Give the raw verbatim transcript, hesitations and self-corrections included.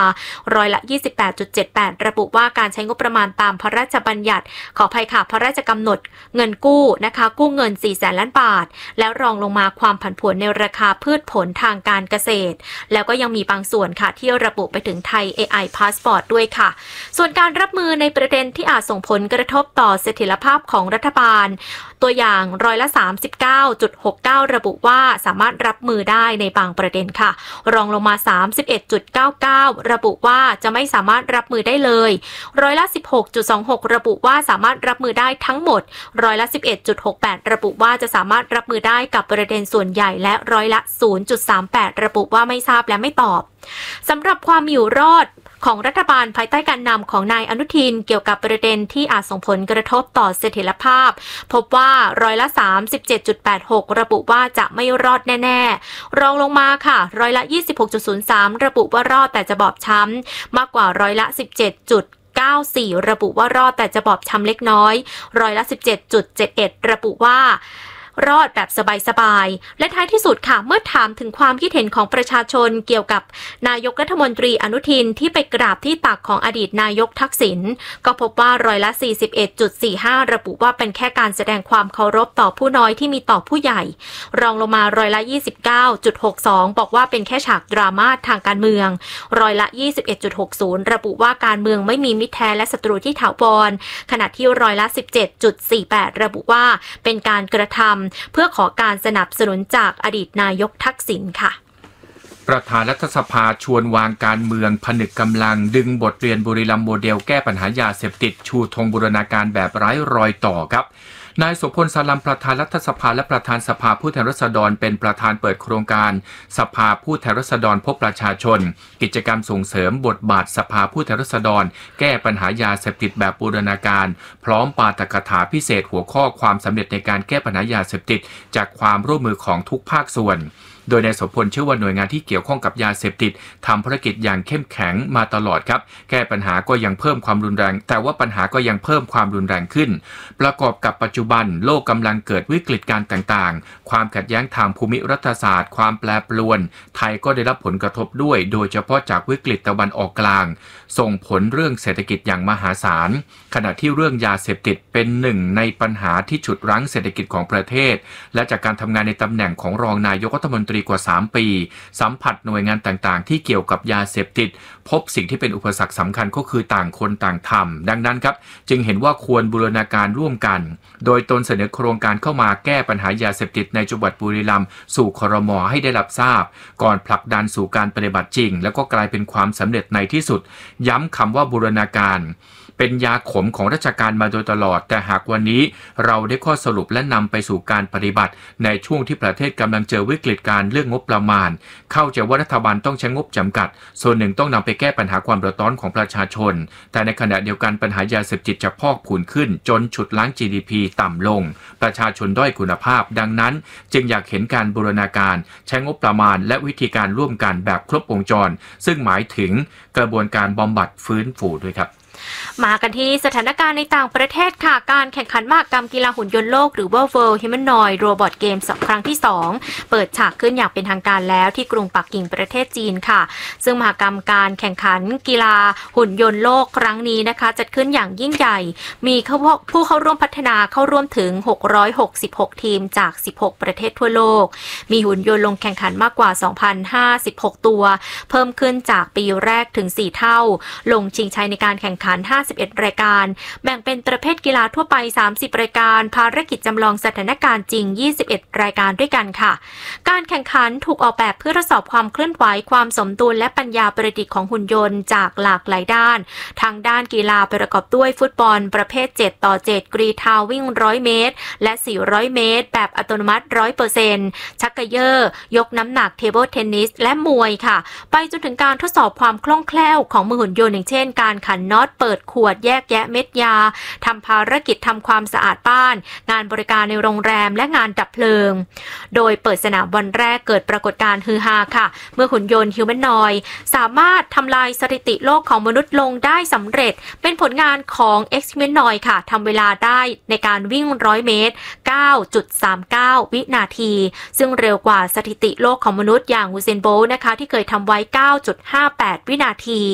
ร้อยละ ยี่สิบแปดจุดเจ็ดแปด ระบุว่าการใช้งบประมาณตามพระราชบัญญัติขออภัยค่ะพระราชกำหนดเงินกู้นะคะกู้เงินสี่แสนล้านบาทแล้วรองลงมาความผันผวนในราคาพืชผลทางการเกษตรแล้วก็ยังมีบางส่วนค่ะที่ระบุไปถึงไทย เอ ไอ Passport ด้วยค่ะส่วนการรับมือในประเด็นที่อาจส่งผลกระทบต่อเสถียรภาพของรัฐบาลตัวอย่างร้อยละ สามสิบเก้าจุดหกเก้า ระบุว่าสามารถรับมือได้ในบางประเด็นค่ะรองลงมา สามสิบเอ็ดจุดเก้าเก้า ระบุว่าจะไม่สามารถรับมือได้เลยร้อยละ สิบหกจุดสองหก ระบุว่าสามารถรับมือได้ทั้งหมดร้อยละ สิบเอ็ดจุดหกแปด ระบุว่าจะสามารถรับมือได้กับประเด็นส่วนใหญ่และร้อยละ ศูนย์จุดสามแปด ระบุว่าไม่ทราบและไม่ตอบสำหรับความอยู่รอดของรัฐบาลภายใต้การนำของนายอนุทินเกี่ยวกับประเด็นที่อาจส่งผลกระทบต่อเสถียรภาพพบว่าร้อยละ สามสิบเจ็ดจุดแปดหก ระบุว่าจะไม่รอดแน่ๆรองลงมาค่ะร้อยละ ยี่สิบหกจุดศูนย์สาม ระบุว่ารอดแต่จะบอบช้ำมากกว่าร้อยละ สิบเจ็ดจุดเก้าสี่ ระบุว่ารอดแต่จะบอบช้ำเล็กน้อยร้อยละ สิบเจ็ดจุดเจ็ดเอ็ด ระบุว่ารอดแบบสบายๆและท้ายที่สุดค่ะเมื่อถามถึงความคิดเห็นของประชาชนเกี่ยวกับนายกรัฐมนตรีอนุทินที่ไปกราบที่ตักของอดีตนายกทักษิณก็พบว่าร้อยละ สี่สิบเอ็ดจุดสี่ห้า ระบุว่าเป็นแค่การแสดงความเคารพต่อผู้น้อยที่มีต่อผู้ใหญ่รองลงมาร้อยละ ยี่สิบเก้าจุดหกสอง บอกว่าเป็นแค่ฉากดราม่าทางการเมืองร้อยละ ยี่สิบเอ็ดจุดหกศูนย์ ระบุว่าการเมืองไม่มีมิตรแท้และศัตรูที่ถาวรขณะที่ร้อยละ สิบเจ็ดจุดสี่แปด ระบุว่าเป็นการกระทำเพื่อขอการสนับสนุนจากอดีตนายกทักษิณค่ะประธานรัฐสภาชวนวางการเมืองผนึกกำลังดึงบทเรียนบุรีรัมย์โมเดลแก้ปัญหายาเสพติดชูธงบูรณาการแบบไร้รอยต่อครับนายโสพลสลัมประธานรัฐสภาและประธานสภาผู้แทนราษฎรเป็นประธานเปิดโครงการสภาผู้แทนราษฎรพบประชาชนกิจกรรมส่งเสริมบทบาทสภาผู้แทนราษฎรแก้ปัญหายาเสพติดแบบบูรณาการพร้อมปาฐกถาพิเศษหัวข้อความสำเร็จในการแก้ปัญหายาเสพติดจากความร่วมมือของทุกภาคส่วนโดยนายโสพลเชื่อว่าหน่วยงานที่เกี่ยวข้องกับยาเสพติดทำภารกิจอย่างเข้มแข็งมาตลอดครับแก้ปัญหาก็ยังเพิ่มความรุนแรงแต่ว่าปัญหาก็ยังเพิ่มความรุนแรงขึ้นประกอบกับปัจจุบันโลกกำลังเกิดวิกฤตการณ์ต่างๆความขัดแย้งทางภูมิรัฐศาสตร์ความแปรปรวนไทยก็ได้รับผลกระทบด้วยโดยเฉพาะจากวิกฤตตะวันออกกลางส่งผลเรื่องเศรษฐกิจอย่างมหาศาลขณะที่เรื่องยาเสพติดเป็นหนึ่งในปัญหาที่ฉุดรั้งเศรษฐกิจของประเทศและจากการทำงานในตำแหน่งของรองนายกรัฐมนตรีกว่าสามปีสัมผัสหน่วยงานต่างๆที่เกี่ยวกับยาเสพติดพบสิ่งที่เป็นอุปสรรคสำคัญก็คือต่างคนต่างทำดังนั้นครับจึงเห็นว่าควรบูรณาการร่วมกันโดยตนเสนอโครงการเข้ามาแก้ปัญหายาเสพติดในจังหวัดบุรีรัมย์สู่ครม.ให้ได้รับทราบก่อนผลักดันสู่การปฏิบัติจริงแล้วก็กลายเป็นความสำเร็จในที่สุดย้ำคำว่าบูรณาการเป็นยาขมของราชการมาโดยตลอดแต่หากวันนี้เราได้ข้อสรุปและนำไปสู่การปฏิบัติในช่วงที่ประเทศกำลังเจอวิกฤตการเรื่องงบประมาณเข้าใจว่ารัฐบาลต้องใช้งบจำกัดส่วนหนึ่งต้องนำไปแก้ปัญหาความเดือดร้อนของประชาชนแต่ในขณะเดียวกันปัญหายาเสพติดจะพอกพูนขึ้นจนฉุดล้าง จี ดี พี ต่ำลงประชาชนด้อยคุณภาพดังนั้นจึงอยากเห็นการบูรณาการใช้งบประมาณและวิธีการร่วมกันแบบครบวงจรซึ่งหมายถึงกระบวนการบำบัดฟื้นฟูด้วยครับมากันที่สถานการณ์ในต่างประเทศค่ะการแข่งขันมหกรรมกีฬาหุ่นยนต์โลกหรือว่า World Humanoid Robot Games ครั้งที่สองเปิดฉากขึ้นอย่างเป็นทางการแล้วที่กรุงปักกิ่งประเทศจีนค่ะซึ่งมหกรรมการแข่งขันกีฬาหุ่นยนต์โลกครั้งนี้นะคะจัดขึ้นอย่างยิ่งใหญ่มีผู้เข้าร่วมพัฒนาเข้าร่วมถึงหกร้อยหกสิบหกทีมจากสิบหกประเทศทั่วโลกมีหุ่นยนต์ลงแข่งขันมากกว่า สองพันห้าสิบหก ตัวเพิ่มขึ้นจากปีแรกถึงสี่เท่าลงชิงชัยในการแข่งขันห้าสิบเอ็ดรายการแบ่งเป็นประเภทกีฬาทั่วไปสามสิบรายการภารกิจจำลองสถานการณ์จริงยี่สิบเอ็ดรายการด้วยกันค่ะการแข่งขันถูกออกแบบเพื่อทดสอบความเคลื่อนไหวความสมดุลและปัญญาประดิษฐ์ของหุ่นยนต์จากหลากหลายด้านทางด้านกีฬาประกอบด้วยฟุตบอลประเภทเจ็ดต่อเจ็ดกรีฑาวิ่งหนึ่งร้อยเมตรและสี่ร้อยเมตรแบบอัตโนมัติ หนึ่งร้อยเปอร์เซ็นต์ ชักเกยอร์ยกน้ำหนักเทเบิลเทนนิสและมวยค่ะไปจนถึงการทดสอบความคล่องแคล่วของมือหุ่นยนต์อย่างเช่นการขันน็อตเปิดขวดแยกแยะเม็ดยาทำภารกิจทำความสะอาดบ้านงานบริการในโรงแรมและงานดับเพลิงโดยเปิดสนามวันแรกเกิดปรากฏการณ์ฮือฮาค่ะเมื่อหุ่นยนต์ฮิวแมนนอยด์สามารถทำลายสถิติโลกของมนุษย์ลงได้สำเร็จเป็นผลงานของ X Humanoid ค่ะทำเวลาได้ในการวิ่งหนึ่งร้อยเมตร เก้าจุดสามเก้า วินาทีซึ่งเร็วกว่าสถิติโลกของมนุษย์อย่างยูเซนโบลต์นะคะที่เคยทำไว้ เก้าจุดห้าแปด วินาที